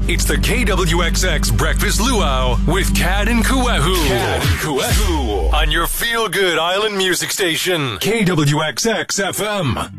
It's the KWXX Breakfast Luau with Cad and Kuehu. Cad and Kuehu on your feel-good island music station, KWXX FM.